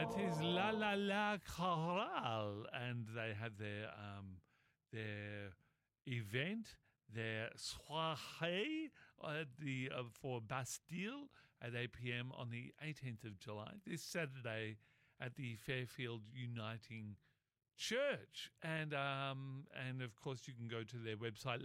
That is La La La Chorale, and they had their event, their soirée for Bastille at 8 p.m. on the 18th of July, this Saturday at the Fairfield Uniting Church. And of course you can go to their website,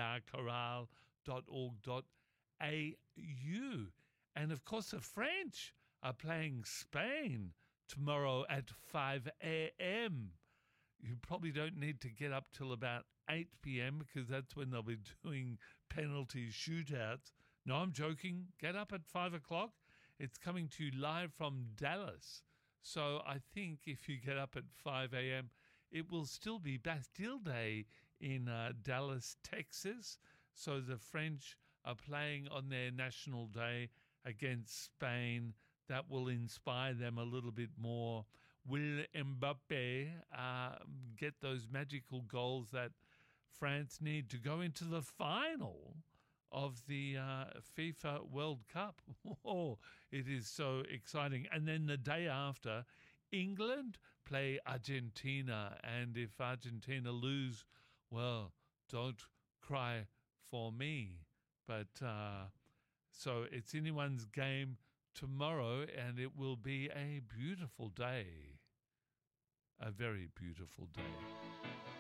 lalalachoral.org.au. And of course the French are playing Spain tomorrow at 5 a.m. You probably don't need to get up till about 8 p.m. because that's when they'll be doing penalty shootouts. No, I'm joking. Get up at 5 o'clock. It's coming to you live from Dallas. So I think if you get up at 5 a.m., it will still be Bastille Day in Dallas, Texas. So the French are playing on their national day against Spain. That will inspire them a little bit more. Will Mbappe get those magical goals that France need to go into the final of the FIFA World Cup? Oh, it is so exciting. And then the day after, England play Argentina. And if Argentina lose, well, don't cry for me. But so it's anyone's game tomorrow, and it will be a beautiful day. A very beautiful day.